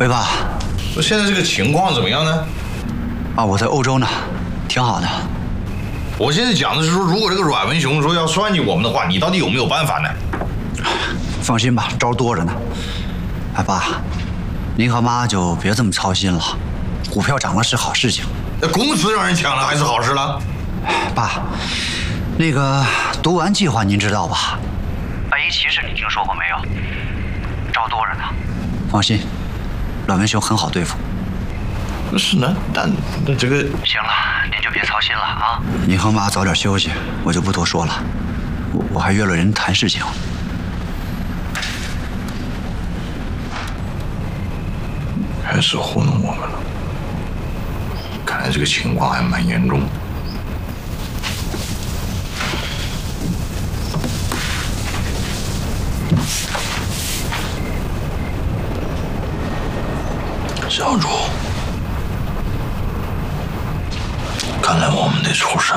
喂，爸。 那现在这个情况怎么样呢？ 啊，我在欧洲呢，挺好的。 我现在讲的是说，如果这个阮文雄说要算计我们的话，你到底有没有办法呢？ 放心吧，招多着呢。哎，爸，您和妈就别这么操心了，股票涨了是好事情。 那公司让人抢了还是好事了？ 爸，那个毒丸计划您知道吧？A骑士你听说过没有？招多着呢。放心，阮文雄很好对付。 是呢，但这个行了，您就别操心了啊。您和妈早点休息，我就不多说了。我还约了人谈事情。 开始糊弄我们了，看来这个情况还蛮严重。小主，看来我们得出手。